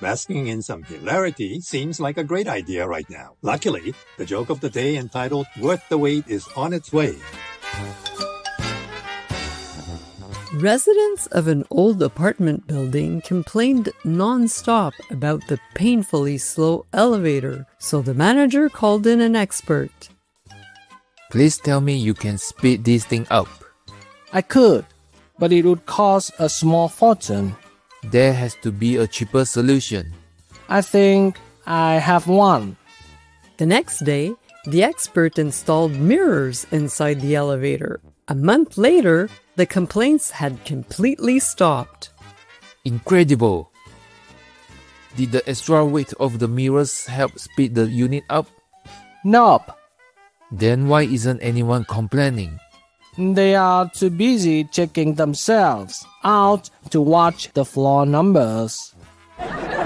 Basking in some hilarity seems like a great idea right now. Luckily, the joke of the day entitled Worth the Wait is on its way. Residents of an old apartment building complained non-stop about the painfully slow elevator, so the manager called in an expert. Please tell me you can speed this thing up. I could, but it would cost a small fortune. There has to be a cheaper solution. I think I have one. The next day, the expert installed mirrors inside the elevator. A month later, the complaints had completely stopped. Incredible! Did the extra weight of the mirrors help speed the unit up? Nope. Then why isn't anyone complaining? They are too busy checking themselves out to watch the floor numbers.